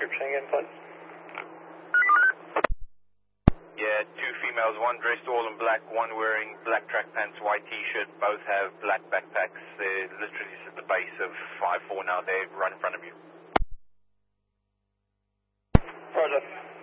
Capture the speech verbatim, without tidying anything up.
description again, please. Yeah, two females, one dressed all in black, one wearing black track pants, white t-shirt, both have black backpacks. They're literally just at the base of five four now, they're right in front of you. Roger.